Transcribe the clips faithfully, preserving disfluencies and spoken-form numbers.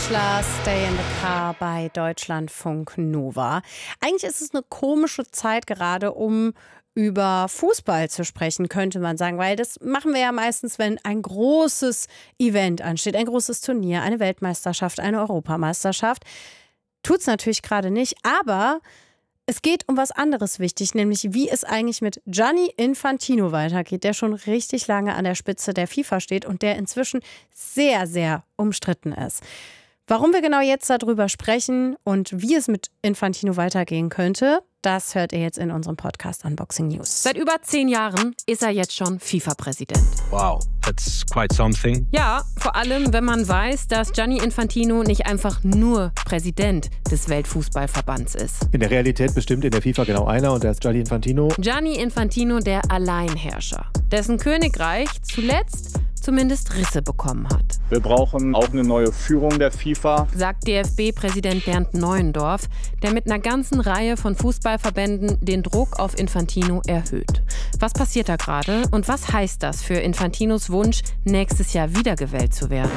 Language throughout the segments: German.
Bachelor, Stay in the Car bei Deutschlandfunk Nova. Eigentlich ist es eine komische Zeit gerade, um über Fußball zu sprechen, könnte man sagen, weil das machen wir ja meistens, wenn ein großes Event ansteht, ein großes Turnier, eine Weltmeisterschaft, eine Europameisterschaft. Tut's natürlich gerade nicht, aber es geht um was anderes wichtig, nämlich wie es eigentlich mit Gianni Infantino weitergeht, der schon richtig lange an der Spitze der FIFA steht und der inzwischen sehr, sehr umstritten ist. Warum wir genau jetzt darüber sprechen und wie es mit Infantino weitergehen könnte, das hört ihr jetzt in unserem Podcast Unboxing News. Seit über zehn Jahren ist er jetzt schon FIFA-Präsident. Wow, that's quite something. Ja, vor allem, wenn man weiß, dass Gianni Infantino nicht einfach nur Präsident des Weltfußballverbands ist. In der Realität bestimmt in der FIFA genau einer und der ist Gianni Infantino. Gianni Infantino, der Alleinherrscher, dessen Königreich zuletzt zumindest Risse bekommen hat. Wir brauchen auch eine neue Führung der FIFA, sagt D F B-Präsident Bernd Neuendorf, der mit einer ganzen Reihe von Fußballverbänden den Druck auf Infantino erhöht. Was passiert da gerade und was heißt das für Infantinos Wunsch, nächstes Jahr wiedergewählt zu werden?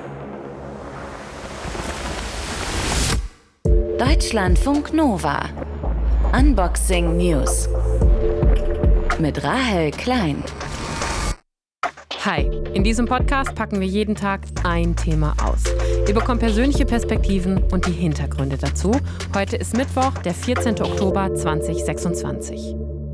Deutschlandfunk Nova. Unboxing News. Mit Rahel Klein. Hi, in diesem Podcast packen wir jeden Tag ein Thema aus. Ihr bekommt persönliche Perspektiven und die Hintergründe dazu. Heute ist Mittwoch, der vierzehnten Oktober zweitausendsechsundzwanzig.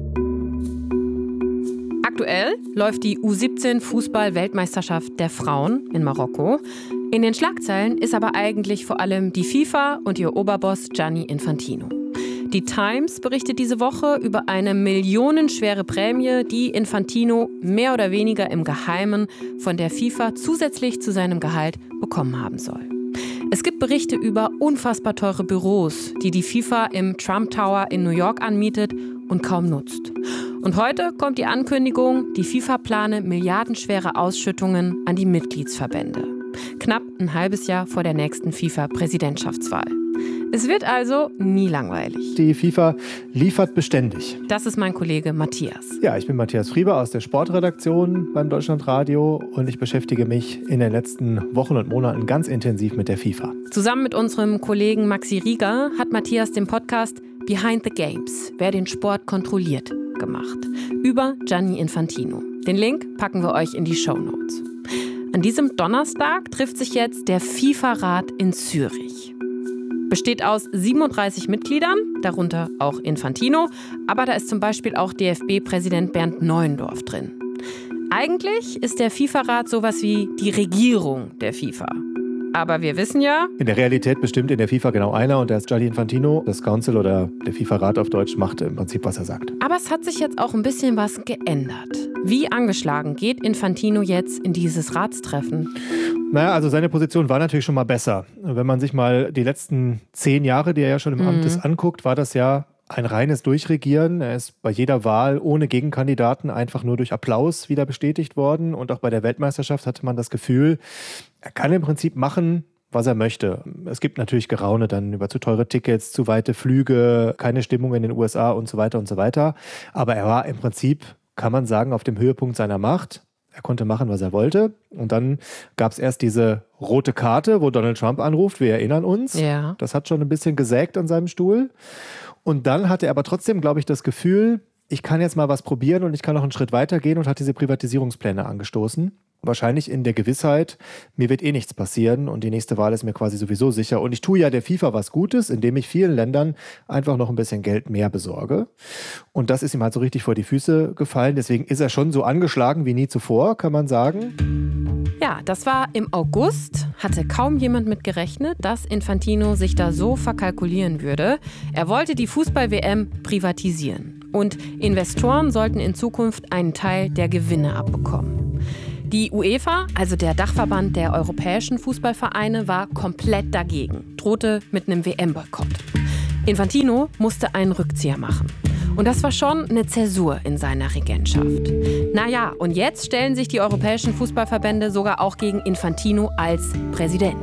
Aktuell läuft die U siebzehn Fußball-Weltmeisterschaft der Frauen in Marokko. In den Schlagzeilen ist aber eigentlich vor allem die FIFA und ihr Oberboss Gianni Infantino. Die Times berichtet diese Woche über eine millionenschwere Prämie, die Infantino mehr oder weniger im Geheimen von der FIFA zusätzlich zu seinem Gehalt bekommen haben soll. Es gibt Berichte über unfassbar teure Büros, die die FIFA im Trump Tower in New York anmietet und kaum nutzt. Und heute kommt die Ankündigung, die FIFA plane milliardenschwere Ausschüttungen an die Mitgliedsverbände. Knapp ein halbes Jahr vor der nächsten FIFA-Präsidentschaftswahl. Es wird also nie langweilig. Die FIFA liefert beständig. Das ist mein Kollege Matthias. Ja, ich bin Matthias Frieber aus der Sportredaktion beim Deutschlandradio und ich beschäftige mich in den letzten Wochen und Monaten ganz intensiv mit der FIFA. Zusammen mit unserem Kollegen Maxi Rieger hat Matthias den Podcast Behind the Games, wer den Sport kontrolliert, gemacht. Über Gianni Infantino. Den Link packen wir euch in die Shownotes. An diesem Donnerstag trifft sich jetzt der FIFA-Rat in Zürich. Besteht aus siebenunddreißig Mitgliedern, darunter auch Infantino, aber da ist zum Beispiel auch D F B-Präsident Bernd Neuendorf drin. Eigentlich ist der FIFA-Rat sowas wie die Regierung der FIFA. Aber wir wissen ja, in der Realität bestimmt in der FIFA genau einer und der ist Gianni Infantino. Das Council oder der FIFA-Rat auf Deutsch macht im Prinzip, was er sagt. Aber es hat sich jetzt auch ein bisschen was geändert. Wie angeschlagen geht Infantino jetzt in dieses Ratstreffen? Naja, also seine Position war natürlich schon mal besser. Wenn man sich mal die letzten zehn Jahre, die er ja schon im mhm. Amt ist, anguckt, war das ja ein reines Durchregieren. Er ist bei jeder Wahl ohne Gegenkandidaten einfach nur durch Applaus wieder bestätigt worden. Und auch bei der Weltmeisterschaft hatte man das Gefühl, er kann im Prinzip machen, was er möchte. Es gibt natürlich Geraune dann über zu teure Tickets, zu weite Flüge, keine Stimmung in den U S A und so weiter und so weiter. Aber er war im Prinzip, kann man sagen, auf dem Höhepunkt seiner Macht. Er konnte machen, was er wollte. Und dann gab es erst diese rote Karte, wo Donald Trump anruft. Wir erinnern uns. Ja. Das hat schon ein bisschen gesägt an seinem Stuhl. Und dann hatte er aber trotzdem, glaube ich, das Gefühl, ich kann jetzt mal was probieren und ich kann noch einen Schritt weiter gehen und hat diese Privatisierungspläne angestoßen. Wahrscheinlich in der Gewissheit, mir wird eh nichts passieren und die nächste Wahl ist mir quasi sowieso sicher. Und ich tue ja der FIFA was Gutes, indem ich vielen Ländern einfach noch ein bisschen Geld mehr besorge. Und das ist ihm halt so richtig vor die Füße gefallen. Deswegen ist er schon so angeschlagen wie nie zuvor, kann man sagen. Ja, das war im August. Hatte kaum jemand mit gerechnet, dass Infantino sich da so verkalkulieren würde. Er wollte die Fußball-W M privatisieren. Und Investoren sollten in Zukunft einen Teil der Gewinne abbekommen. Die UEFA, also der Dachverband der europäischen Fußballvereine, war komplett dagegen, drohte mit einem W M-Boykott. Infantino musste einen Rückzieher machen. Und das war schon eine Zäsur in seiner Regentschaft. Naja, und jetzt stellen sich die europäischen Fußballverbände sogar auch gegen Infantino als Präsident.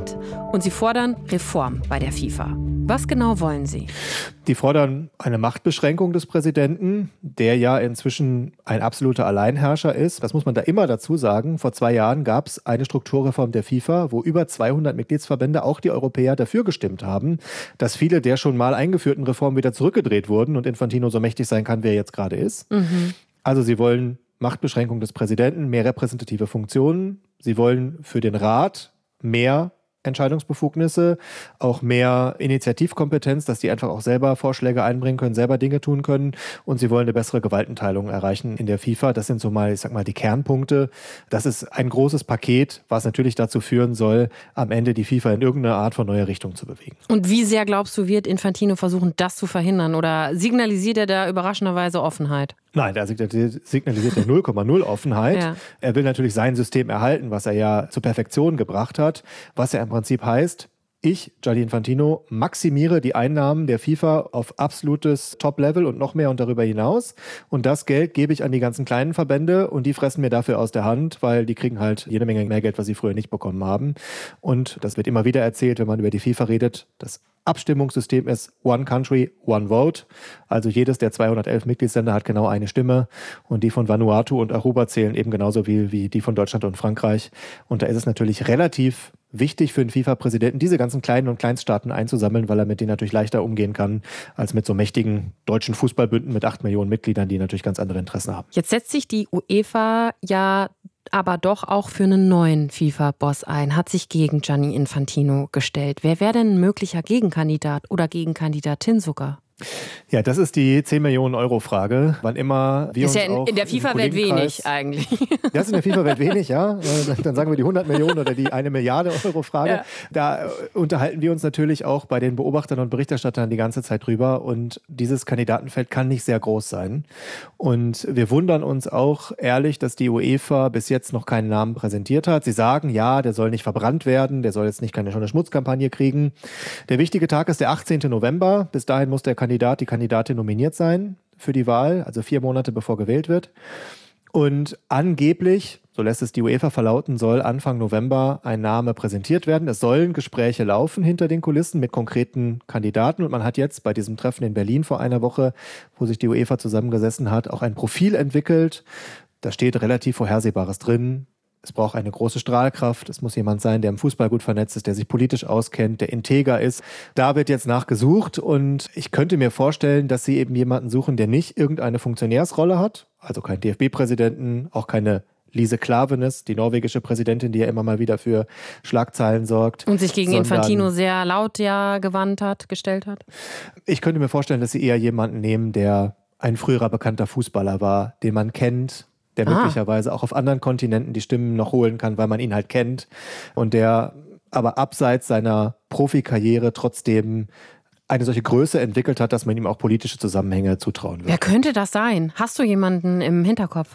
Und sie fordern Reform bei der FIFA. Was genau wollen sie? Die fordern eine Machtbeschränkung des Präsidenten, der ja inzwischen ein absoluter Alleinherrscher ist. Das muss man da immer dazu sagen. Vor zwei Jahren gab es eine Strukturreform der FIFA, wo über zweihundert Mitgliedsverbände, auch die Europäer, dafür gestimmt haben, dass viele der schon mal eingeführten Reformen wieder zurückgedreht wurden und Infantino so mächtig sein kann, wie er jetzt gerade ist. Mhm. Also sie wollen Machtbeschränkung des Präsidenten, mehr repräsentative Funktionen. Sie wollen für den Rat mehr Entscheidungsbefugnisse, auch mehr Initiativkompetenz, dass die einfach auch selber Vorschläge einbringen können, selber Dinge tun können, und sie wollen eine bessere Gewaltenteilung erreichen in der FIFA. Das sind so mal, ich sag mal, die Kernpunkte. Das ist ein großes Paket, was natürlich dazu führen soll, am Ende die FIFA in irgendeine Art von neuer Richtung zu bewegen. Und wie sehr, glaubst du, wird Infantino versuchen, das zu verhindern, oder signalisiert er da überraschenderweise Offenheit? Nein, da signalisiert er null Komma null Offenheit. Ja. Er will natürlich sein System erhalten, was er ja zur Perfektion gebracht hat, was ja im Prinzip heißt, ich, Gianni Infantino, maximiere die Einnahmen der FIFA auf absolutes Top-Level und noch mehr und darüber hinaus. Und das Geld gebe ich an die ganzen kleinen Verbände und die fressen mir dafür aus der Hand, weil die kriegen halt jede Menge mehr Geld, was sie früher nicht bekommen haben. Und das wird immer wieder erzählt, wenn man über die FIFA redet. Das Abstimmungssystem ist One Country, One Vote. Also jedes der zweihundertelf Mitgliedsländer hat genau eine Stimme. Und die von Vanuatu und Aruba zählen eben genauso viel wie die von Deutschland und Frankreich. Und da ist es natürlich relativ wichtig für den FIFA-Präsidenten, diese ganzen kleinen und Kleinststaaten einzusammeln, weil er mit denen natürlich leichter umgehen kann, als mit so mächtigen deutschen Fußballbünden mit acht Millionen Mitgliedern, die natürlich ganz andere Interessen haben. Jetzt setzt sich die UEFA ja aber doch auch für einen neuen FIFA-Boss ein, hat sich gegen Gianni Infantino gestellt. Wer wäre denn ein möglicher Gegenkandidat oder Gegenkandidatin sogar? Ja, das ist die zehn Millionen Euro Frage. Wann immer wir ist uns ja in, auch in der FIFA-Welt wenig eigentlich. Das ist in der FIFA-Welt wenig, ja. Dann sagen wir die hundert Millionen oder die eine Milliarde Euro Frage. Ja. Da unterhalten wir uns natürlich auch bei den Beobachtern und Berichterstattern die ganze Zeit drüber. Und dieses Kandidatenfeld kann nicht sehr groß sein. Und wir wundern uns auch ehrlich, dass die UEFA bis jetzt noch keinen Namen präsentiert hat. Sie sagen, ja, der soll nicht verbrannt werden, der soll jetzt nicht keine Schmutzkampagne kriegen. Der wichtige Tag ist der achtzehnten November. Bis dahin muss der Kandidat, die Kandidatin nominiert sein für die Wahl, also vier Monate bevor gewählt wird. Und angeblich, so lässt es die UEFA verlauten, soll Anfang November ein Name präsentiert werden. Es sollen Gespräche laufen hinter den Kulissen mit konkreten Kandidaten. Und man hat jetzt bei diesem Treffen in Berlin vor einer Woche, wo sich die UEFA zusammengesessen hat, auch ein Profil entwickelt. Da steht relativ Vorhersehbares drin. Es braucht eine große Strahlkraft. Es muss jemand sein, der im Fußball gut vernetzt ist, der sich politisch auskennt, der integer ist. Da wird jetzt nachgesucht und ich könnte mir vorstellen, dass sie eben jemanden suchen, der nicht irgendeine Funktionärsrolle hat, also keinen D F B-Präsidenten, auch keine Lise Klaveness, die norwegische Präsidentin, die ja immer mal wieder für Schlagzeilen sorgt. Und sich gegen Infantino sehr laut ja gewandt hat, gestellt hat. Ich könnte mir vorstellen, dass sie eher jemanden nehmen, der ein früherer bekannter Fußballer war, den man kennt, der ah. möglicherweise auch auf anderen Kontinenten die Stimmen noch holen kann, weil man ihn halt kennt und der aber abseits seiner Profikarriere trotzdem eine solche Größe entwickelt hat, dass man ihm auch politische Zusammenhänge zutrauen wird. Wer könnte das sein? Hast du jemanden im Hinterkopf?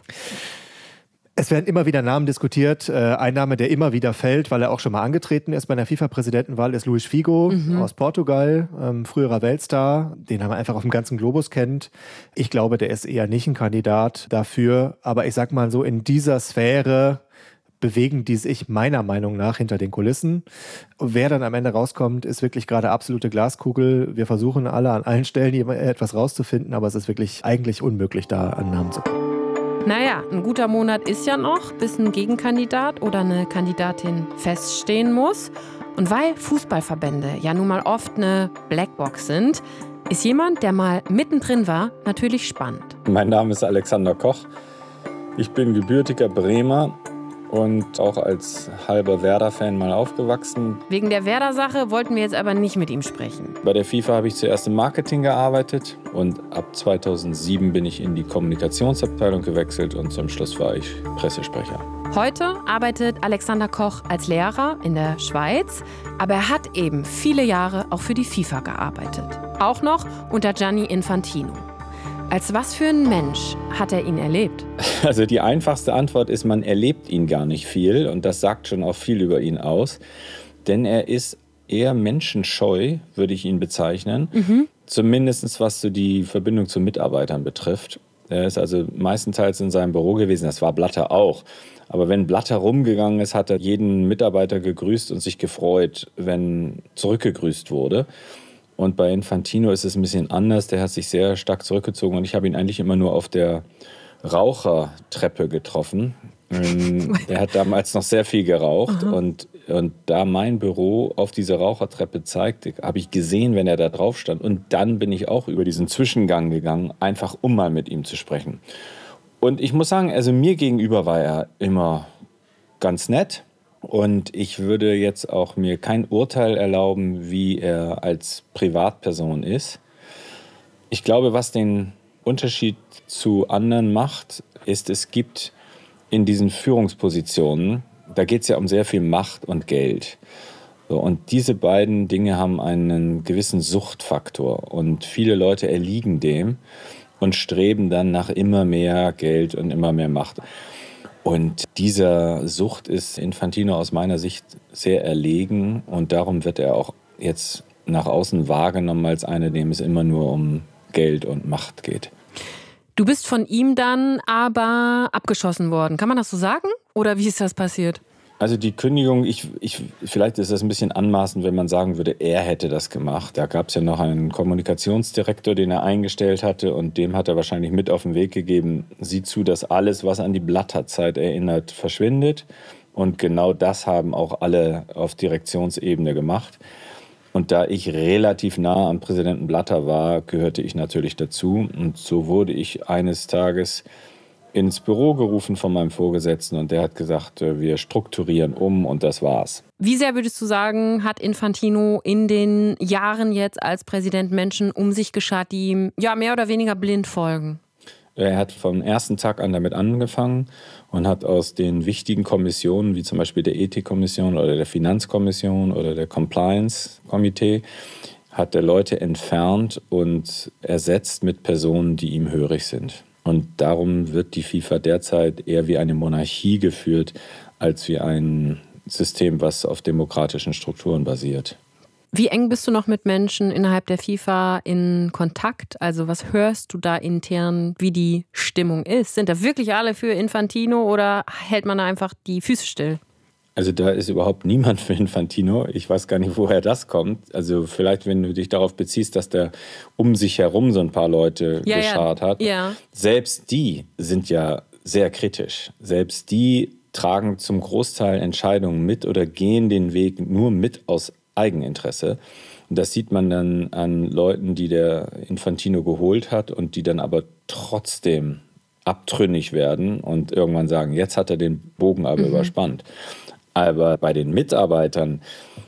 Es werden immer wieder Namen diskutiert. Ein Name, der immer wieder fällt, weil er auch schon mal angetreten ist bei einer FIFA-Präsidentenwahl, ist Luís Figo mhm. aus Portugal, ähm, früherer Weltstar, den man einfach auf dem ganzen Globus kennt. Ich glaube, der ist eher nicht ein Kandidat dafür. Aber ich sag mal so, in dieser Sphäre bewegen die sich meiner Meinung nach hinter den Kulissen. Wer dann am Ende rauskommt, ist wirklich gerade absolute Glaskugel. Wir versuchen alle an allen Stellen etwas rauszufinden, aber es ist wirklich eigentlich unmöglich, da an Namen zu kommen. Naja, ein guter Monat ist ja noch, bis ein Gegenkandidat oder eine Kandidatin feststehen muss. Und weil Fußballverbände ja nun mal oft eine Blackbox sind, ist jemand, der mal mittendrin war, natürlich spannend. Mein Name ist Alexander Koch. Ich bin gebürtiger Bremer und auch als halber Werder-Fan mal aufgewachsen. Wegen der Werder-Sache wollten wir jetzt aber nicht mit ihm sprechen. Bei der FIFA habe ich zuerst im Marketing gearbeitet und ab zweitausendsieben bin ich in die Kommunikationsabteilung gewechselt und zum Schluss war ich Pressesprecher. Heute arbeitet Alexander Koch als Lehrer in der Schweiz, aber er hat eben viele Jahre auch für die FIFA gearbeitet. Auch noch unter Gianni Infantino. Als was für ein Mensch hat er ihn erlebt? Also die einfachste Antwort ist, man erlebt ihn gar nicht viel und das sagt schon auch viel über ihn aus. Denn er ist eher menschenscheu, würde ich ihn bezeichnen. Mhm. Zumindest was so die Verbindung zu Mitarbeitern betrifft. Er ist also meistenteils in seinem Büro gewesen. Das war Blatter auch. Aber wenn Blatter rumgegangen ist, hat er jeden Mitarbeiter gegrüßt und sich gefreut, wenn zurückgegrüßt wurde. Und bei Infantino ist es ein bisschen anders. Der hat sich sehr stark zurückgezogen und ich habe ihn eigentlich immer nur auf der Rauchertreppe getroffen. Er hat damals noch sehr viel geraucht und, und da mein Büro auf diese Rauchertreppe zeigte, habe ich gesehen, wenn er da drauf stand. Und dann bin ich auch über diesen Zwischengang gegangen, einfach um mal mit ihm zu sprechen. Und ich muss sagen, also mir gegenüber war er immer ganz nett. Und ich würde jetzt auch mir kein Urteil erlauben, wie er als Privatperson ist. Ich glaube, was den Unterschied zu anderen macht, ist, es gibt in diesen Führungspositionen, da geht es ja um sehr viel Macht und Geld. So, und diese beiden Dinge haben einen gewissen Suchtfaktor. Und viele Leute erliegen dem und streben dann nach immer mehr Geld und immer mehr Macht. Und dieser Sucht ist Infantino aus meiner Sicht sehr erlegen. Und darum wird er auch jetzt nach außen wahrgenommen als einer, dem es immer nur um Geld und Macht geht. Du bist von ihm dann aber abgeschossen worden. Kann man das so sagen? Oder wie ist das passiert? Also die Kündigung, ich, ich, vielleicht ist das ein bisschen anmaßend, wenn man sagen würde, er hätte das gemacht. Da gab es ja noch einen Kommunikationsdirektor, den er eingestellt hatte und dem hat er wahrscheinlich mit auf den Weg gegeben, sieh zu, dass alles, was an die Blatter-Zeit erinnert, verschwindet. Und genau das haben auch alle auf Direktionsebene gemacht. Und da ich relativ nah am Präsidenten Blatter war, gehörte ich natürlich dazu. Und so wurde ich eines Tages ins Büro gerufen von meinem Vorgesetzten und der hat gesagt, wir strukturieren um und das war's. Wie sehr würdest du sagen, hat Infantino in den Jahren jetzt als Präsident Menschen um sich geschart, die ihm ja mehr oder weniger blind folgen? Er hat vom ersten Tag an damit angefangen und hat aus den wichtigen Kommissionen, wie zum Beispiel der Ethikkommission oder der Finanzkommission oder der Compliance-Komitee, hat er Leute entfernt und ersetzt mit Personen, die ihm hörig sind. Und darum wird die FIFA derzeit eher wie eine Monarchie geführt, als wie ein System, was auf demokratischen Strukturen basiert. Wie eng bist du noch mit Menschen innerhalb der FIFA in Kontakt? Also was hörst du da intern, wie die Stimmung ist? Sind da wirklich alle für Infantino oder hält man da einfach die Füße still? Also da ist überhaupt niemand für Infantino. Ich weiß gar nicht, woher das kommt. Also vielleicht, wenn du dich darauf beziehst, dass der um sich herum so ein paar Leute ja, geschart ja. hat. Ja. Selbst die sind ja sehr kritisch. Selbst die tragen zum Großteil Entscheidungen mit oder gehen den Weg nur mit aus Eigeninteresse. Und das sieht man dann an Leuten, die der Infantino geholt hat und die dann aber trotzdem abtrünnig werden und irgendwann sagen, jetzt hat er den Bogen aber mhm. überspannt. Aber bei den Mitarbeitern,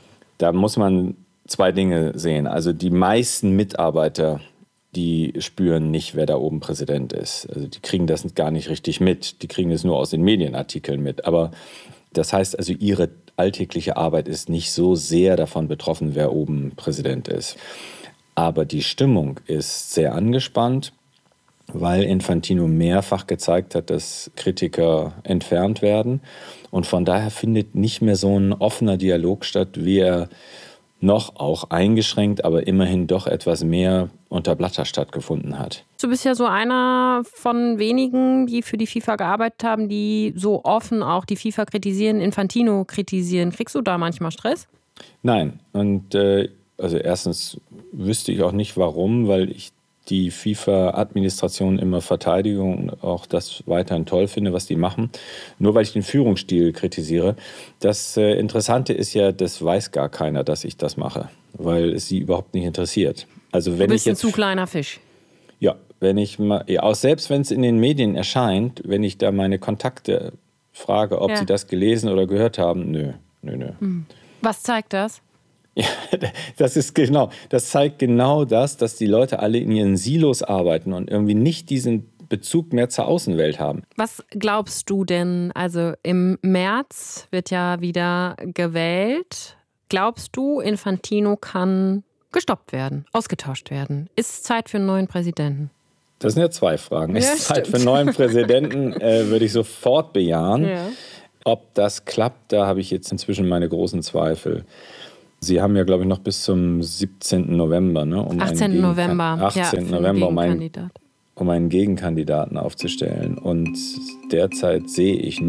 da muss man zwei Dinge sehen. Also die meisten Mitarbeiter, die spüren nicht, wer da oben Präsident ist. Also die kriegen das gar nicht richtig mit. Die kriegen es nur aus den Medienartikeln mit. Aber das heißt also, ihre alltägliche Arbeit ist nicht so sehr davon betroffen, wer oben Präsident ist. Aber die Stimmung ist sehr angespannt, weil Infantino mehrfach gezeigt hat, dass Kritiker entfernt werden. Und von daher findet nicht mehr so ein offener Dialog statt, wie er noch auch eingeschränkt, aber immerhin doch etwas mehr unter Blatter stattgefunden hat. Du bist ja so einer von wenigen, die für die FIFA gearbeitet haben, die so offen auch die FIFA kritisieren, Infantino kritisieren. Kriegst du da manchmal Stress? Nein. Und äh, also erstens wüsste ich auch nicht, warum, weil ich die FIFA-Administration immer verteidige und auch das weiterhin toll finde, was die machen. Nur weil ich den Führungsstil kritisiere. Das äh, Interessante ist ja, das weiß gar keiner, dass ich das mache, weil es sie überhaupt nicht interessiert. Also wenn du bist ich jetzt, ein zu kleiner Fisch. Ja, wenn ich mal, ja, auch selbst wenn es in den Medien erscheint, wenn ich da meine Kontakte frage, ob ja. sie das gelesen oder gehört haben, nö, nö, nö. Was zeigt das? Ja, das ist genau, das zeigt genau das, dass die Leute alle in ihren Silos arbeiten und irgendwie nicht diesen Bezug mehr zur Außenwelt haben. Was glaubst du denn? Also im März wird ja wieder gewählt. Glaubst du, Infantino kann gestoppt werden, ausgetauscht werden? Ist es Zeit für einen neuen Präsidenten? Das sind ja zwei Fragen. Ja, ist es Zeit für einen neuen Präsidenten? äh, würde ich sofort bejahen. Ja. Ob das klappt, da habe ich jetzt inzwischen meine großen Zweifel. Sie haben ja, glaube ich, noch bis zum siebzehnten November, ne, um achtzehnten November, achtzehnten ja, November um einen, um einen Gegenkandidaten aufzustellen. Und derzeit sehe ich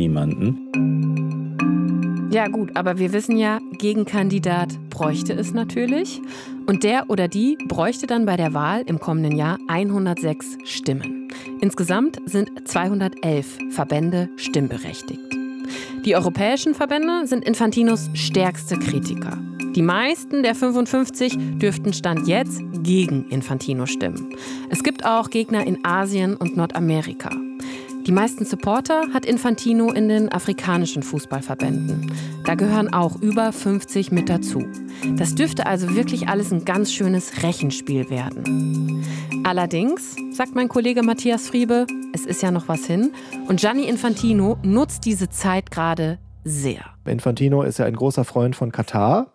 niemanden. Ja gut, aber wir wissen ja, Gegenkandidat bräuchte es natürlich. Und der oder die bräuchte dann bei der Wahl im kommenden Jahr hundertsechs Stimmen. Insgesamt sind zweihundertelf Verbände stimmberechtigt. Die europäischen Verbände sind Infantinos stärkste Kritiker. Die meisten der fünfundfünfzig dürften Stand jetzt gegen Infantino stimmen. Es gibt auch Gegner in Asien und Nordamerika. Die meisten Supporter hat Infantino in den afrikanischen Fußballverbänden. Da gehören auch über fünfzig mit dazu. Das dürfte also wirklich alles ein ganz schönes Rechenspiel werden. Allerdings, sagt mein Kollege Matthias Friebe, es ist ja noch was hin. Und Gianni Infantino nutzt diese Zeit gerade sehr. Infantino ist ja ein großer Freund von Katar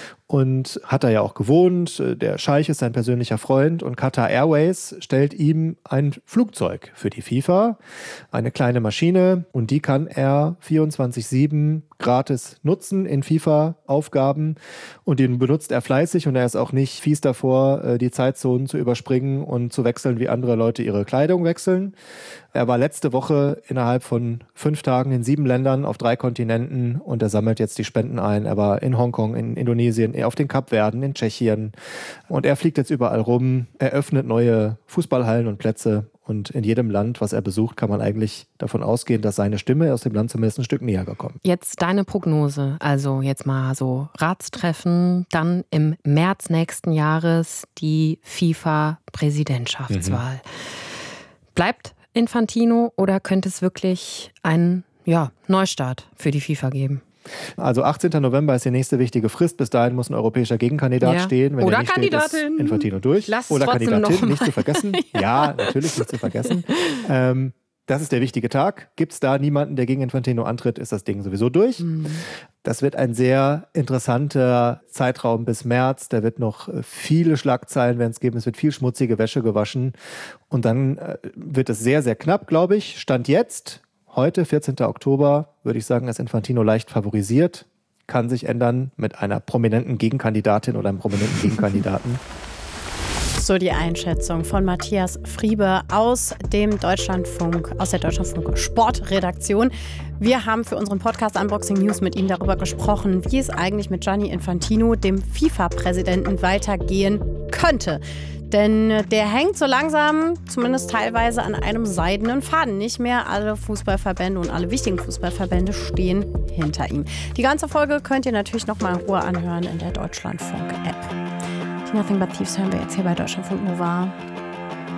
und hat da ja auch gewohnt. Der Scheich ist sein persönlicher Freund und Qatar Airways stellt ihm ein Flugzeug für die FIFA, eine kleine Maschine, und die kann er vierundzwanzig sieben gratis nutzen in FIFA-Aufgaben, und den benutzt er fleißig, und er ist auch nicht fies davor, die Zeitzonen zu überspringen und zu wechseln, wie andere Leute ihre Kleidung wechseln. Er war letzte Woche innerhalb von fünf Tagen in sieben Ländern auf drei Kontinenten, und er sammelt jetzt die Spenden ein. Er war in Hongkong, in Indonesien, auf den Kapverden, in Tschechien, und er fliegt jetzt überall rum, eröffnet neue Fußballhallen und Plätze, und in jedem Land, was er besucht, kann man eigentlich davon ausgehen, dass seine Stimme aus dem Land zumindest ein Stück näher gekommen. Jetzt deine Prognose, also jetzt mal so Ratstreffen, dann im März nächsten Jahres die FIFA-Präsidentschaftswahl. Mhm. Bleibt Infantino oder könnte es wirklich einen ja, Neustart für die FIFA geben? Also achtzehnten November ist die nächste wichtige Frist. Bis dahin muss ein europäischer Gegenkandidat ja. stehen. Wenn Oder er nicht Kandidatin. Steht, ist Infantino durch. Lass Oder Kandidatin, nicht zu vergessen. ja. ja, natürlich nicht zu vergessen. ähm, das ist der wichtige Tag. Gibt es da niemanden, der gegen Infantino antritt, ist das Ding sowieso durch. Mhm. Das wird ein sehr interessanter Zeitraum bis März. Da wird noch viele Schlagzeilen werden es geben. Es wird viel schmutzige Wäsche gewaschen. Und dann äh, wird es sehr, sehr knapp, glaube ich. Stand jetzt. Heute, vierzehnten Oktober, würde ich sagen, ist Infantino leicht favorisiert. Kann sich ändern mit einer prominenten Gegenkandidatin oder einem prominenten Gegenkandidaten. So die Einschätzung von Matthias Friebe aus dem Deutschlandfunk, aus der Deutschlandfunk Sportredaktion. Wir haben für unseren Podcast Unboxing News mit ihm darüber gesprochen, wie es eigentlich mit Gianni Infantino, dem FIFA-Präsidenten, weitergehen könnte. Denn der hängt so langsam, zumindest teilweise, an einem seidenen Faden. Nicht mehr alle Fußballverbände und alle wichtigen Fußballverbände stehen hinter ihm. Die ganze Folge könnt ihr natürlich nochmal in Ruhe anhören in der Deutschlandfunk-App. Die Nothing But Thieves hören wir jetzt hier bei Deutschlandfunk Nova.